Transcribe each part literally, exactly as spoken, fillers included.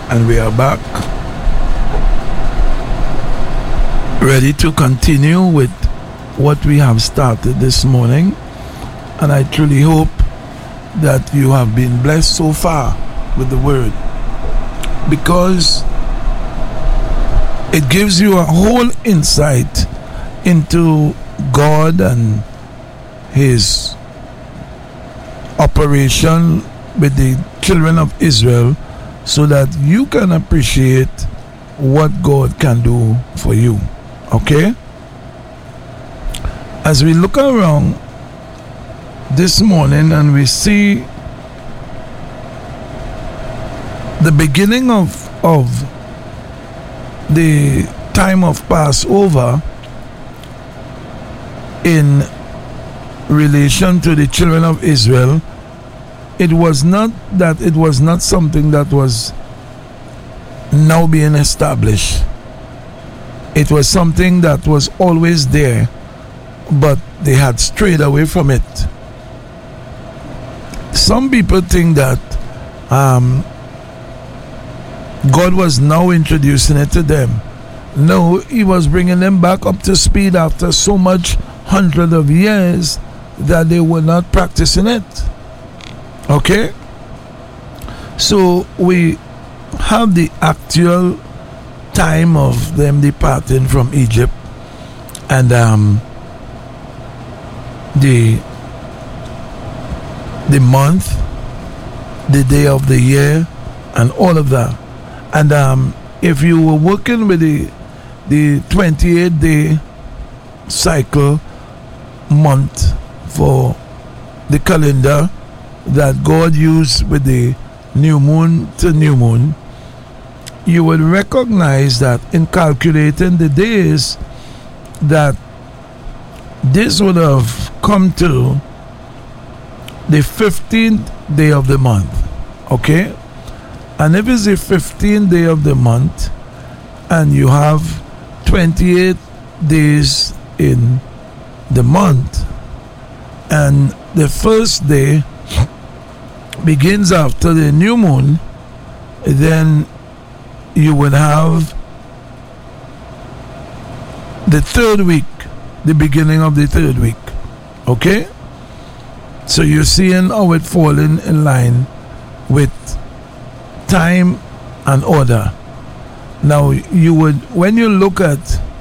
And we are back, ready to continue with what we have started this morning. And I truly hope that you have been blessed so far with the word, because it gives you a whole insight into God and his operation with the children of Israel, so that you can appreciate what God can do for you. Okay? As we look around this morning and we see the beginning of, of the time of Passover in relation to the children of Israel, it was not that it was not something that was now being established. It was something that was always there, but they had strayed away from it. Some people think that um, God was now introducing it to them. No, he was bringing them back up to speed after so much hundred of years that they were not practicing it. Okay? So we have the actual time of them departing from Egypt, and um, the the month, the day of the year, and all of that. And um, if you were working with the the twenty-eight day cycle month for the calendar that God used with the new moon to new moon, you will recognize that in calculating the days, that this would have come to the fifteenth day of the month. Okay? And if it's the fifteenth day of the month and you have twenty-eight days in the month, and the first day begins after the new moon, then you would have the third week, the beginning of the third week. Okay? So you're seeing how it falling in line with time and order. Now you would, when you look at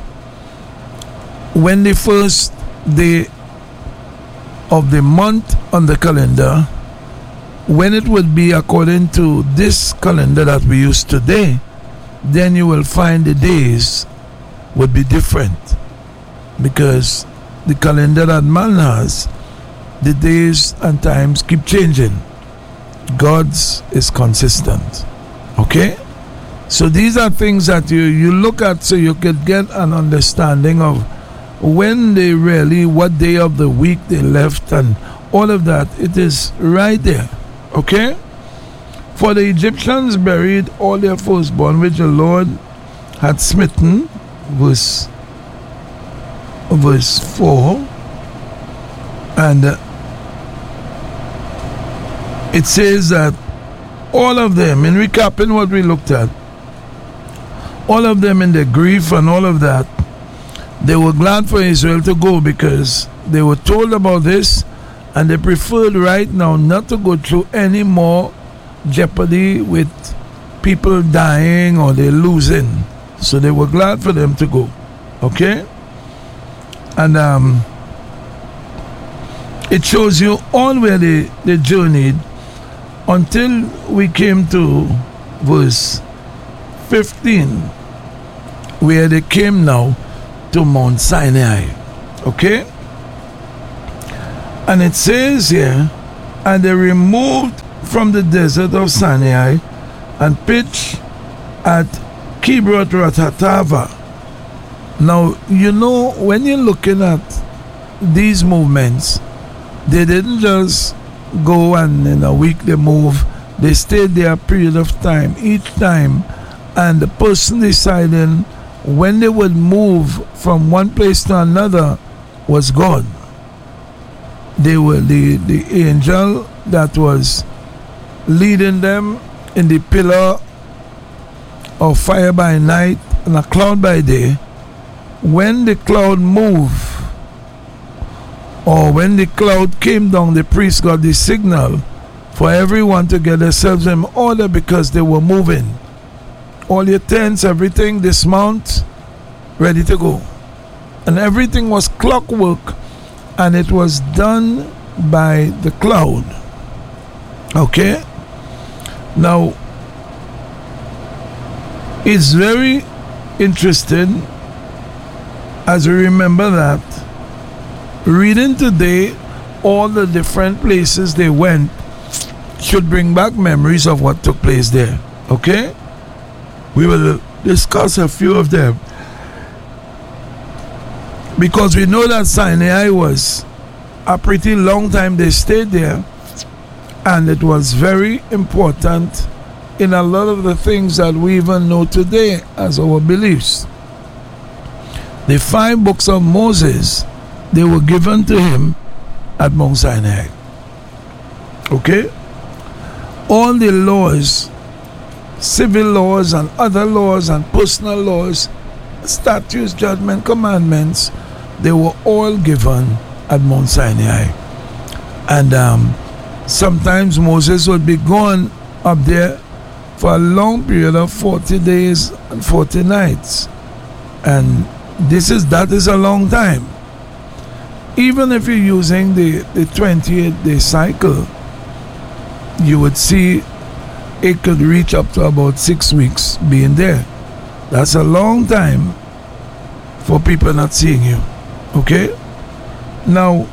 when the first day of the month on the calendar, when it would be according to this calendar that we use today, then you will find the days would be different, because the calendar that man has, the days and times keep changing. God's is consistent. Okay? So these are things that you, you look at so you could get an understanding of when they really, what day of the week they left, and all of that. It is right there. Okay? For the Egyptians buried all their firstborn which the Lord had smitten, verse verse four, and uh, it says that all of them, in recapping what we looked at, all of them in their grief and all of that, they were glad for Israel to go, because they were told about this, and they preferred right now not to go through any more jeopardy with people dying or they losing. So they were glad for them to go. Okay? And um, it shows you all where they, they journeyed until we came to verse fifteen, where they came now to Mount Sinai. Okay? And it says here, and they removed from the desert of Sinai and pitched at Kibroth Ratatava. Now, you know, when you're looking at these movements, they didn't just go and in a week they move. They stayed there a period of time, each time, and the person deciding when they would move from one place to another was God. They were the, the angel that was leading them in the pillar of fire by night and a cloud by day, when the cloud moved, or when the cloud came down, the priest got the signal for everyone to get themselves in order because they were moving. All your tents, everything, dismount, ready to go. And everything was clockwork, and it was done by the cloud. Okay? Now, it's very interesting as we remember that reading today all the different places they went should bring back memories of what took place there. Okay? We will discuss a few of them because we know that Sinai was a pretty long time they stayed there, and it was very important in a lot of the things that we even know today as our beliefs. The five books of Moses, they were given to him at Mount Sinai. Okay? All the laws, civil laws and other laws and personal laws, statutes, judgment, commandments, they were all given at Mount Sinai. And um, sometimes Moses would be gone up there for a long period of forty days and forty nights. And this is that is a long time. Even if you're using the, the twenty-eight day cycle, you would see it could reach up to about six weeks being there. That's a long time for people not seeing you. Okay? Now,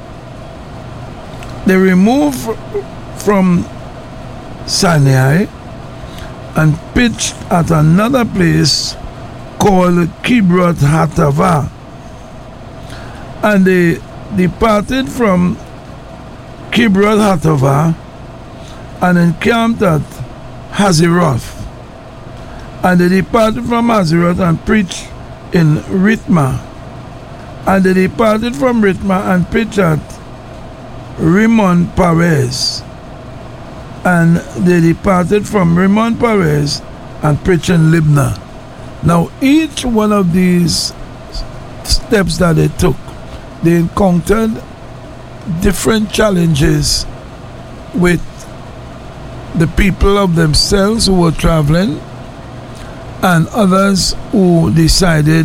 they remove from Sinai and pitched at another place called Kibroth Hatava, and they departed from Kibroth Hatava and encamped at Hazeroth, and they departed from Hazeroth and preached in Ritma, and they departed from Ritma and pitched at Rimmon Perez, and they departed from Rimmon Perez and preached in Libnah. Now, each one of these steps that they took, they encountered different challenges with the people of themselves who were traveling and others who decided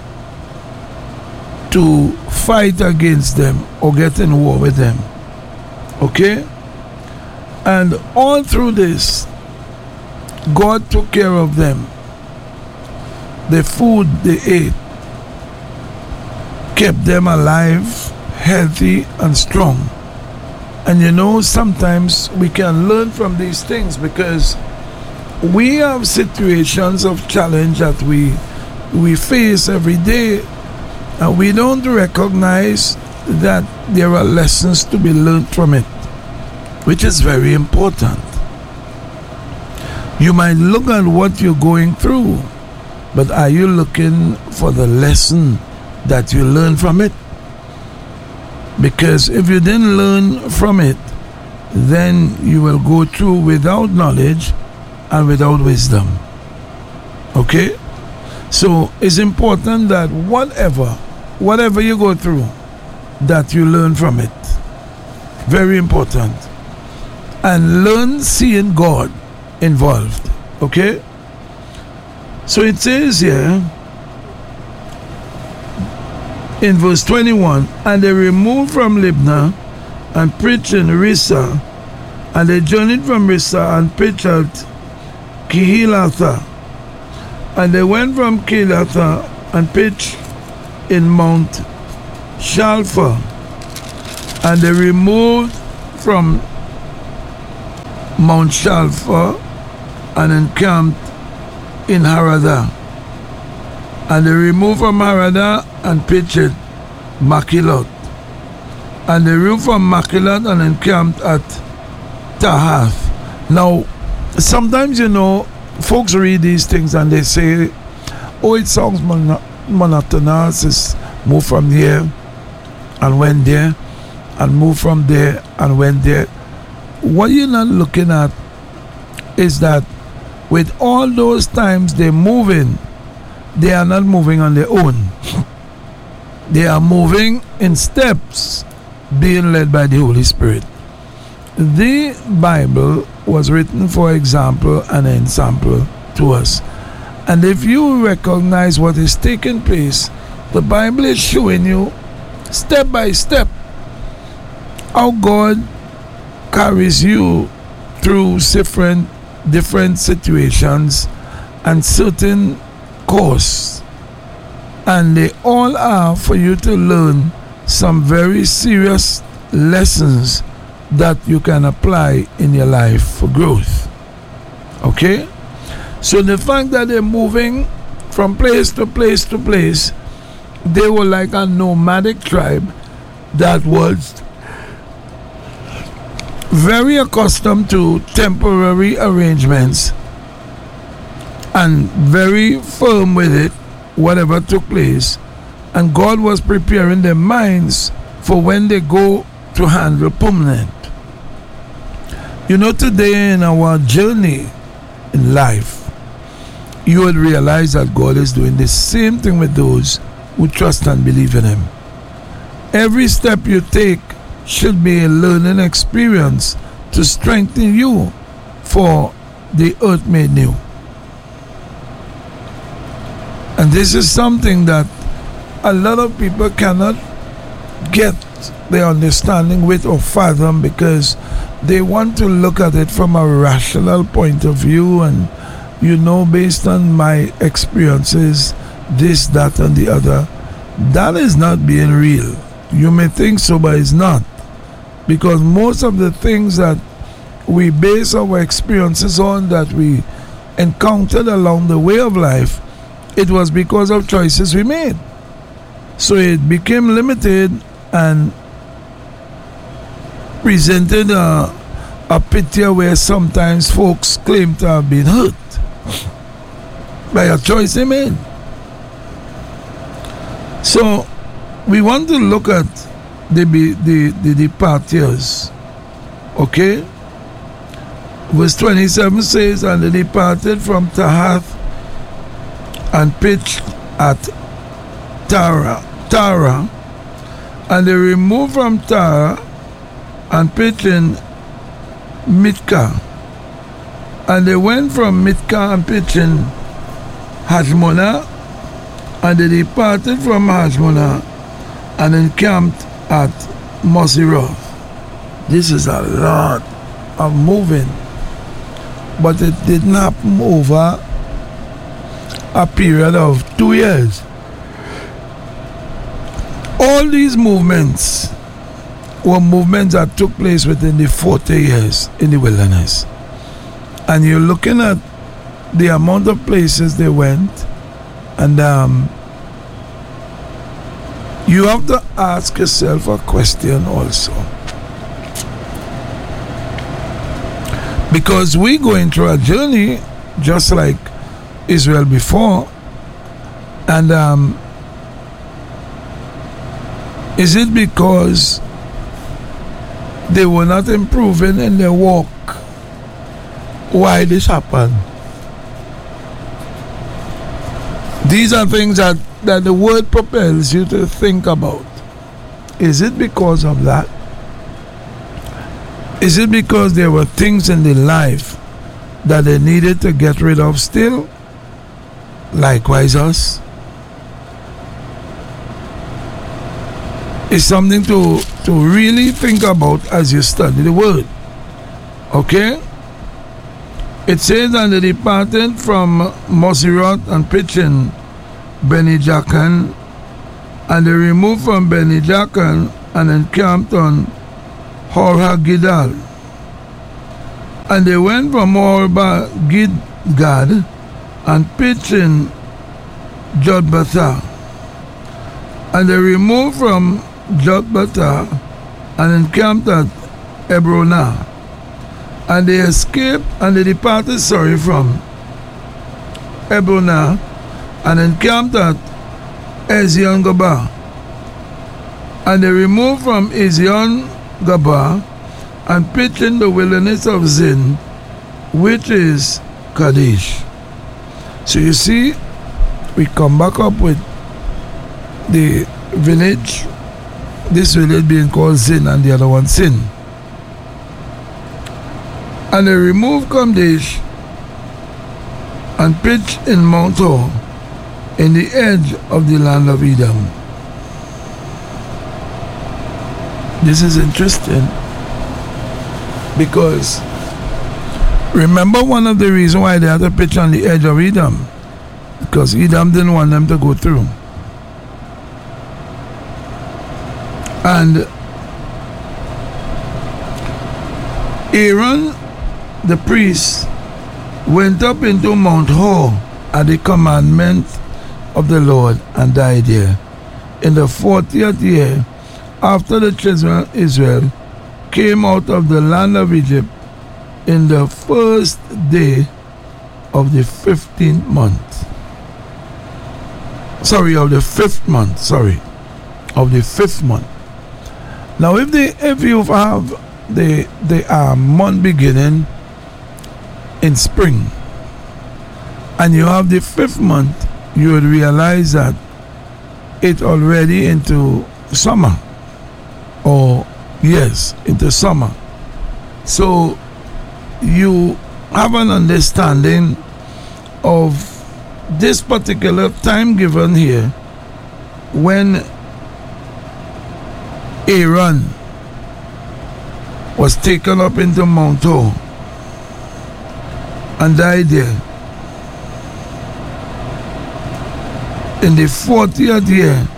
to fight against them or get in war with them. Okay? And all through this, God took care of them. The food they ate kept them alive, healthy, and strong. And you know, sometimes we can learn from these things because we have situations of challenge that we we face every day, and we don't recognize that there are lessons to be learned from it, which is very important. You might look at what you're going through, but are you looking for the lesson that you learn from it? Because if you didn't learn from it, then you will go through without knowledge and without wisdom. Okay? So it's important that whatever, whatever you go through, that you learn from it. Very important. And learn seeing God involved. Okay? So it says here, in verse twenty-one, and they removed from Libnah and preached in Rissa, and they journeyed from Rissa and preached at Kehilatha, and they went from Kehilatha and preached in Mount Shalfa, and they removed from Mount Shalfa and encamped in Harada, and they removed from Harada and pitched at Makilot, and they removed from Makilot and encamped at Tahath. Now, sometimes, you know, folks read these things and they say, oh, it sounds mon- monotonous, it's move from here and went there, and move from there and went there. What you're not looking at is that with all those times they're moving, they are not moving on their own. They are moving in steps, being led by the Holy Spirit. The Bible was written for example and ensample to us. And if you recognize what is taking place, the Bible is showing you step by step how God carries you through different different situations and certain course, and they all are for you to learn some very serious lessons that you can apply in your life for growth. Okay, so the fact that they're moving from place to place to place, they were like a nomadic tribe that was very accustomed to temporary arrangements and very firm with it, whatever took place. And God was preparing their minds for when they go to handle permanent. You know, today in our journey in life, you would realize that God is doing the same thing with those who trust and believe in Him. Every step you take should be a learning experience to strengthen you for the earth made new. And this is something that a lot of people cannot get the understanding with or fathom, because they want to look at it from a rational point of view, and you know, based on my experiences, this, that, and the other. That is not being real. You may think so, but it's not. Because most of the things that we base our experiences on, that we encountered along the way of life, it was because of choices we made. So it became limited and presented a, a picture where sometimes folks claim to have been hurt by a choice they made. So we want to look at the the the departures. Okay? Verse twenty-seven says, and they departed from Tahath and pitched at Tara, Tara, and they removed from Tara and pitched in Mitka. And they went from Mitka and pitched in Hashmonah, and they departed from Hashmonah and encamped at Moseroth. This is a lot of moving, but it didn't happen over a period of two years. All these movements were movements that took place within the forty years in the wilderness. And you're looking at the amount of places they went, and um, you have to ask yourself a question also. Because we're going through a journey just like Israel before, and um, is it because they were not improving in their walk? Why this happened? These are things that, that the word propels you to think about. Is it because of that? Is it because there were things in their life that they needed to get rid of still? Likewise us. It's something to, to really think about as you study the word. Okay? It says, and they departed from Moseroth and pitched in Beni-Jaakan, and they removed from Beni-Jaakan and encamped on Hor-Haggidgad. And they went from Hor-Haggidgad and pitched in Jotbathah. And they removed from Jotbathah and encamped at Hebronah. And they escaped and they departed, sorry, from Hebronah and encamped at Ezion-Geber. And they removed from Ezion-Geber and pitched in the wilderness of Zin, which is Kadesh. So you see, we come back up with the village, this village being called Zin and the other one Sin. And they removed Kadesh and pitched in Mount Hor in the edge of the land of Edom. This is interesting because remember one of the reasons why they had to pitch on the edge of Edom, because Edom didn't want them to go through. And Aaron, the priest, went up into Mount Hor at the commandment of the Lord and died there. In the fortieth year, after the children of Israel came out of the land of Egypt, in the first day of the fifteenth month. Sorry, of the fifth month. Sorry, of the fifth month. Now, if they, if you have the the uh, month beginning in spring, and you have the fifth month, you would realize that it already into summer, or yes, into summer. So you have an understanding of this particular time given here when Aaron was taken up into Mount Hor and died there. In the fortieth year,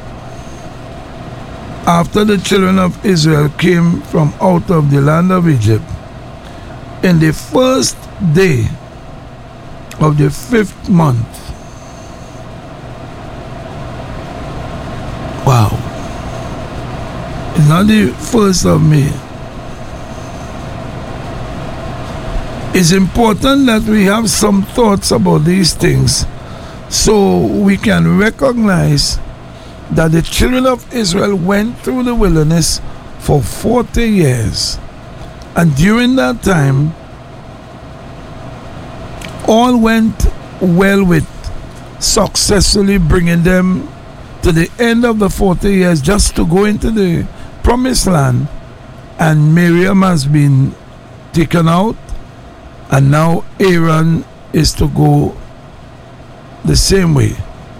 after the children of Israel came from out of the land of Egypt, in the first day of the fifth month. Wow. It's not the first of May. It's important that we have some thoughts about these things so we can recognize that the children of Israel went through the wilderness for forty years. And during that time, all went well with successfully bringing them to the end of the forty years just to go into the promised land. And Miriam has been taken out, and now Aaron is to go the same way.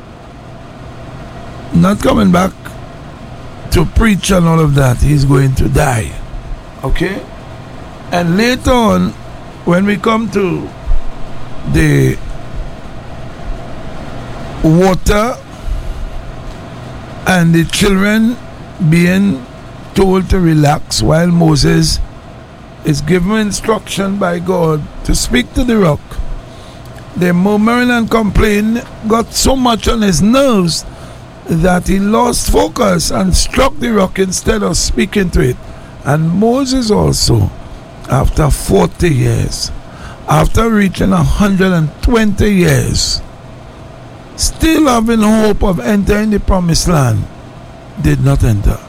Not coming back to preach and all of that. He's going to die. Okay? And later on, when we come to the water and the children being told to relax while Moses is given instruction by God to speak to the rock, the murmuring and complaining got so much on his nerves that he lost focus and struck the rock instead of speaking to it. And Moses also, after forty years, after reaching one hundred twenty years, still having hope of entering the promised land, did not enter.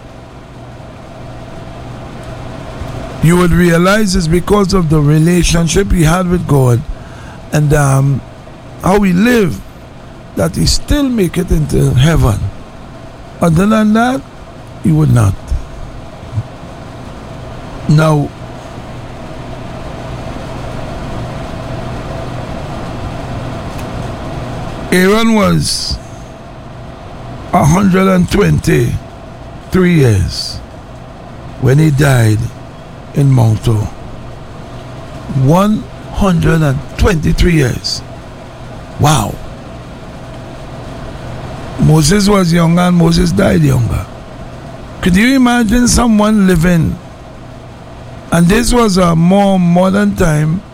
You would realize it's because of the relationship he had with God and um, how he lived that he still make it into heaven. Other than that, he would not. Now, Aaron was one hundred twenty-three years when he died in Mount Hor. one hundred twenty-three years. Wow. Moses was younger and Moses died younger. Could you imagine someone living, and this was a more modern time,